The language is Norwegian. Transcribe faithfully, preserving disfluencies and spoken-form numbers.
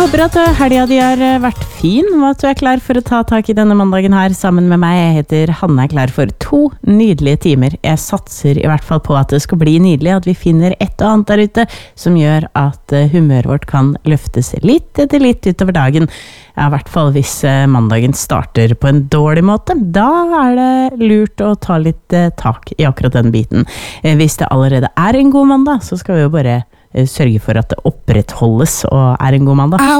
håper at helga di har vært fin, og at du er klar for å ta tak i denne mandagen her sammen med meg. Jeg heter Hanne, er klar for to nydelige timer. Jeg satser i hvert fall på at det skal bli nydelig, at vi finner et og annet der ute som gjør at humøret vårt kan løftes litt etter litt utover dagen. Ja, i hvert fall hvis mandagen starter på en dårlig måte. Da er det lurt å ta litt tak i akkurat den biten. Hvis det allerede er en god mandag, så skal vi jo bare sørge for at det opprettholdes og er en god mandag.